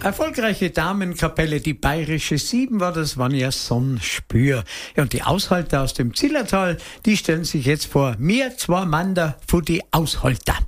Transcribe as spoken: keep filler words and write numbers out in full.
Erfolgreiche Damenkapelle, die Bayerische Sieben war das, waren ja Sonnenspür. Ja, und die Aushalter aus dem Zillertal, die stellen sich jetzt vor, mir zwei Mann da für die Aushalter.